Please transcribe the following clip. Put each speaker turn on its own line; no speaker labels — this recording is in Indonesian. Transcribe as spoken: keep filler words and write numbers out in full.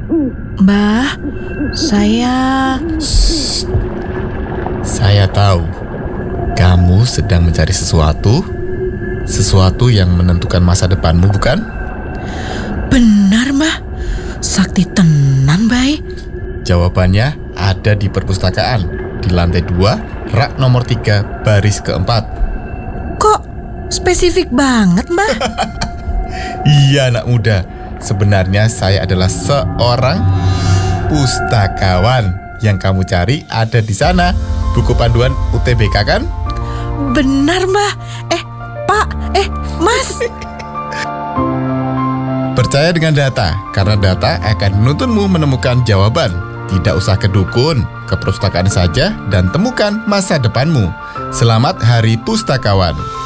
Mbah, saya...
Shh. Saya tahu kamu sedang mencari sesuatu, sesuatu yang menentukan masa depanmu, bukan?
Benar, Mbah. Sakti tenan, Bay.
Jawabannya ada di perpustakaan, di lantai dua, rak nomor tiga, baris keempat.
Kok spesifik banget, Mbah?
Iya, anak muda. Sebenarnya saya adalah seorang pustakawan. Yang kamu cari ada di sana. Buku panduan U T B K kan?
Benar, Mbah. Eh, Pak, eh, Mas.
Percaya dengan data, karena data akan menuntunmu menemukan jawaban. Tidak usah ke dukun, ke perpustakaan saja dan temukan masa depanmu. Selamat Hari Pustakawan.